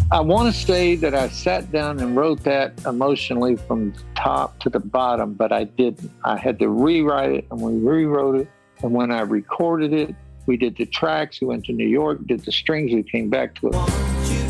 I want to say that I sat down and wrote that emotionally from top to the bottom, but I didn't. I had to rewrite it, and we rewrote it. And when I recorded it, we did the tracks. We went to New York, did the strings. We came back to it.